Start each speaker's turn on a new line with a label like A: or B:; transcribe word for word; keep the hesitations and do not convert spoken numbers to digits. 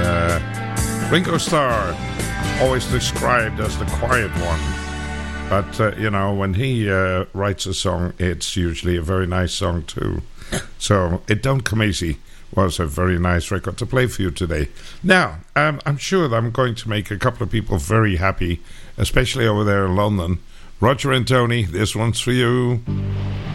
A: Uh, Ringo Starr, always described as the quiet one. But, uh, you know, when he uh, writes a song, it's usually a very nice song too. So, It Don't Come Easy was a very nice record to play for you today. Now, um, I'm sure that I'm going to make a couple of people very happy, especially over there in London. Roger and Tony, this one's for you.